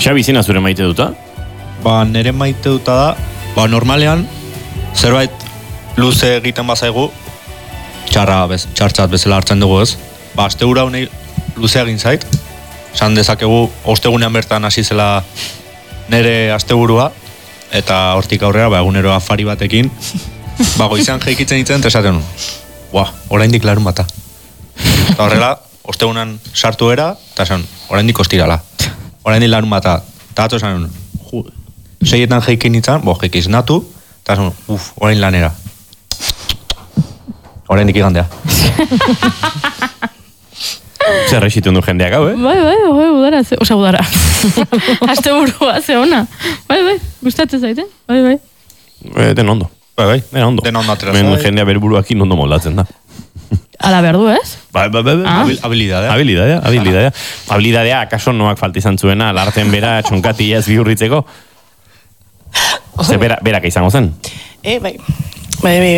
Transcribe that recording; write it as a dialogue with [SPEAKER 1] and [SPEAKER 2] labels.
[SPEAKER 1] Xabi, zina zure maite duta?
[SPEAKER 2] Nere maite duta da, normalean, zerbait luze egiten bazaigu, txartzat bezala hartzen dugu ez. Aste hura honei luze egin zait, esan dezakegu, ostegunean bertan hasi zela nere asteburua, eta hortik aurrera, egunero afari batekin, goizan jeikitzen ditzen, eta esaten, oraindik larun bata. Eta horrela, ostegunan sartu era, eta esan, oraindik ostirala. Oraindik larun bata. Eta atzo esan, seietan jeikin nintzen, jeikiz natu, eta esan, orain lanera. Oraindik igandea.
[SPEAKER 1] Zer rexitun du jendeak hau,
[SPEAKER 3] Bai, udara, udara. Aste burua, ze ona. Bai, gustatzen zaite, bai.
[SPEAKER 1] Den ondo.
[SPEAKER 2] Bai.
[SPEAKER 1] Den ondo.
[SPEAKER 2] Den ondo atera
[SPEAKER 1] Men jendea berburuakin ondo moldatzen da.
[SPEAKER 3] Ala berdu, ez?
[SPEAKER 1] Bai.
[SPEAKER 2] Habilidadea.
[SPEAKER 1] Habilidadea, akaso noak falta izan zuena, larten bera, txonkatiaz bihurritzeko. Ze berak izango zen.
[SPEAKER 4] Bai.